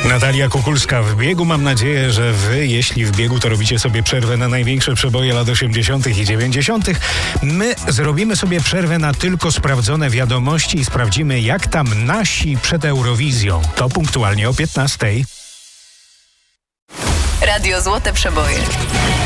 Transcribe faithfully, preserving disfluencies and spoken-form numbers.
Natalia Kukulska w biegu. Mam nadzieję, że wy, jeśli w biegu, to robicie sobie przerwę na największe przeboje lat osiemdziesiątych i dziewięćdziesiątych. My zrobimy sobie przerwę na tylko sprawdzone wiadomości i sprawdzimy, jak tam nasi przed Eurowizją. To punktualnie o piętnastej. Radio Złote Przeboje.